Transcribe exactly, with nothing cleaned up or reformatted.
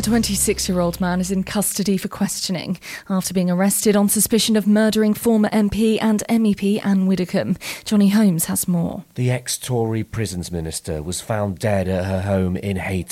A twenty-six-year-old man is in custody for questioning after being arrested on suspicion of murdering former M P and M E P Anne Widdecombe. Johnny Holmes has more. The ex-Tory prisons minister was found dead at her home in Hayton.